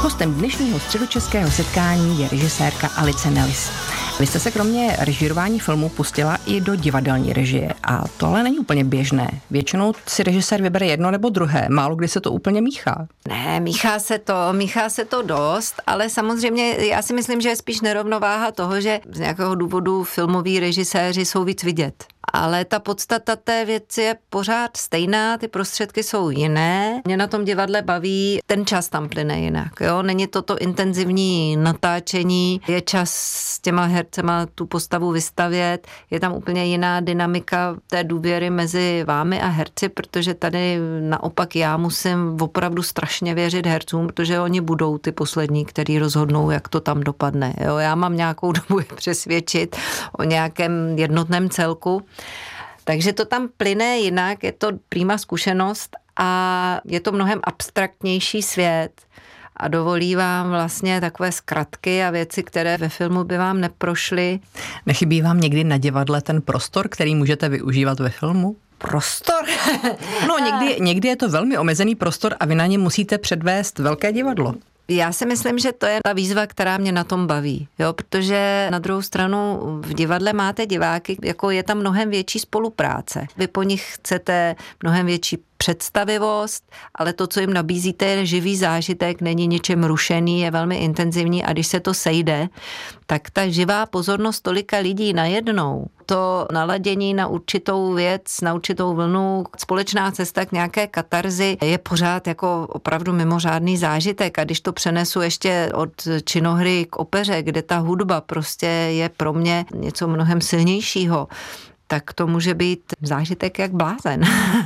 Hostem dnešního středočeského setkání je režisérka Alice Nellis. Vy jste se kromě režírování filmů pustila i do divadelní režie a to ale není úplně běžné. Většinou si režisér vybere jedno nebo druhé, málo kdy se to úplně míchá. Ne, míchá se to dost, ale samozřejmě já si myslím, že je spíš nerovnováha toho, že z nějakého důvodu filmoví režiséři jsou víc vidět. Ale ta podstata té věci je pořád stejná, ty prostředky jsou jiné. Mě na tom divadle baví, ten čas tam plyne jinak. Jo? Není to intenzivní natáčení, je čas s těma hercema tu postavu vystavět, je tam úplně jiná dynamika té důvěry mezi vámi a herci, protože tady naopak já musím opravdu strašně věřit hercům, protože oni budou ty poslední, který rozhodnou, jak to tam dopadne. Jo? Já mám nějakou dobu je přesvědčit o nějakém jednotném celku. Takže to tam plyne jinak, je to prima zkušenost a je to mnohem abstraktnější svět a dovolí vám vlastně takové zkratky a věci, které ve filmu by vám neprošly. Nechybí vám někdy na divadle ten prostor, který můžete využívat ve filmu? Prostor? No, někdy je to velmi omezený prostor a vy na něm musíte předvést velké divadlo. Já si myslím, že to je ta výzva, která mě na tom baví, jo, protože na druhou stranu v divadle máte diváky, jako je tam mnohem větší spolupráce. Vy po nich chcete mnohem větší představivost, ale to, co jim nabízíte, je živý zážitek, není ničem rušený, je velmi intenzivní a když se to sejde, tak ta živá pozornost tolika lidí najednou, to naladění na určitou věc, na určitou vlnu, společná cesta k nějaké katarzi je pořád jako opravdu mimořádný zážitek a když to přenesu ještě od činohry k opeře, kde ta hudba prostě je pro mě něco mnohem silnějšího, tak to může být zážitek jak blázen.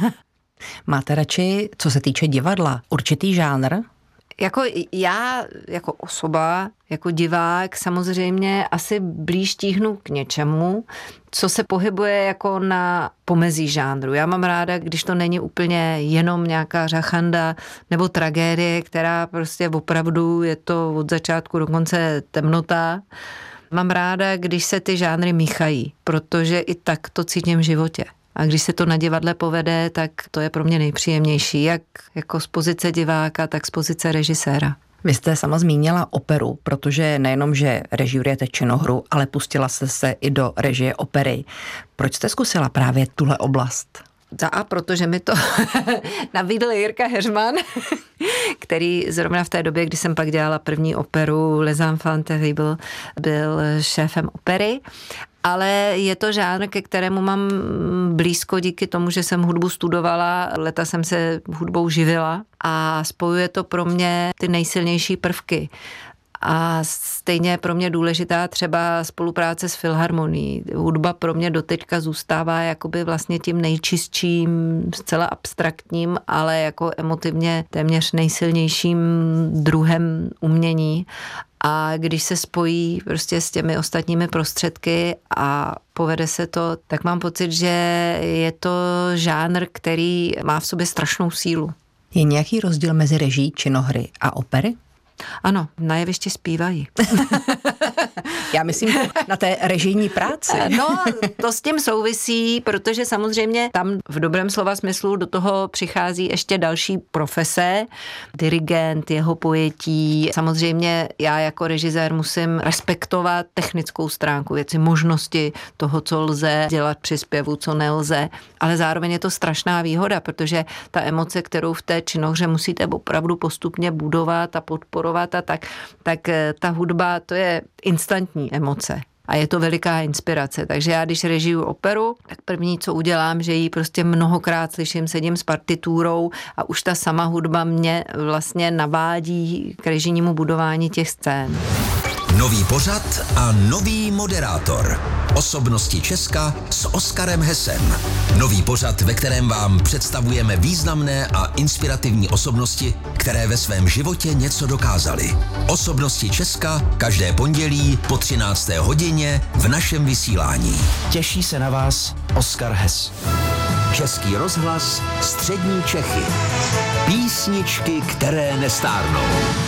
Máte radši, co se týče divadla, určitý žánr? Jako já, jako osoba, jako divák, samozřejmě asi blíž tíhnu k něčemu, co se pohybuje jako na pomezí žánru. Já mám ráda, když to není úplně jenom nějaká řachanda nebo tragédie, která prostě opravdu je to od začátku do konce temnota. Mám ráda, když se ty žánry míchají, protože i tak to cítím v životě. A když se to na divadle povede, tak to je pro mě nejpříjemnější, jak jako z pozice diváka, tak z pozice režiséra. Vy jste sama zmínila operu, protože nejenom, že režírujete činohru, ale pustila jste se i do režie opery. Proč jste zkusila právě tuhle oblast? Protože mi to nabídl Jirka Heřman, který zrovna v té době, kdy jsem pak dělala první operu Les Enfants Terribles, byl šéfem opery. Ale je to žánr, ke kterému mám blízko díky tomu, že jsem hudbu studovala, leta jsem se hudbou živila a spojuje to pro mě ty nejsilnější prvky. A stejně je pro mě důležitá třeba spolupráce s filharmonií. Hudba pro mě doteďka zůstává jakoby vlastně tím nejčistším, zcela abstraktním, ale jako emotivně téměř nejsilnějším druhem umění. A když se spojí prostě s těmi ostatními prostředky a povede se to, tak mám pocit, že je to žánr, který má v sobě strašnou sílu. Je nějaký rozdíl mezi režií činohry a opery? Ano, na jevišti zpívají. Já myslím na té režijní práci. No, to s tím souvisí, protože samozřejmě tam v dobrém slova smyslu do toho přichází ještě další profese, dirigent, jeho pojetí. Samozřejmě já jako režisér musím respektovat technickou stránku věci, možnosti toho, co lze dělat při zpěvu, co nelze, ale zároveň je to strašná výhoda, protože ta emoce, kterou v té činohře musíte opravdu postupně budovat a podporovat a tak ta hudba, to je instantní emoce. A je to veliká inspirace. Takže já, když režiju operu, tak první, co udělám, že ji prostě mnohokrát slyším, sedím s partiturou a už ta sama hudba mě vlastně navádí k režijnímu budování těch scén. Nový pořad a nový moderátor. Osobnosti Česka s Oskarem Hesem. Nový pořad, ve kterém vám představujeme významné a inspirativní osobnosti, které ve svém životě něco dokázaly. Osobnosti Česka každé pondělí po 13. hodině v našem vysílání. Těší se na vás Oskar Hes. Český rozhlas, střední Čechy. Písničky, které nestárnou.